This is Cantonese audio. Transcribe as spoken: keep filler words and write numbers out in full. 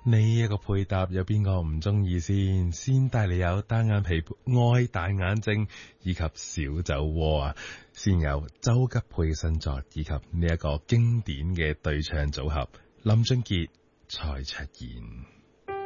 呢一個配搭有邊個唔中意先？先帶你有單眼皮、愛大眼睛以及小酒窩啊，先有周吉佩嘅新作以及呢一個經典嘅對唱組合林俊傑、蔡卓妍。